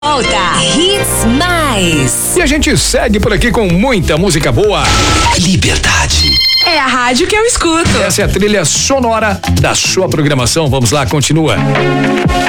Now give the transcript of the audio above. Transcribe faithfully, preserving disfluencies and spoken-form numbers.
Volta Hits Mais. E a gente segue por aqui com muita música boa. Liberdade. É a rádio que eu escuto. Essa é a trilha sonora da sua programação. Vamos lá, continua.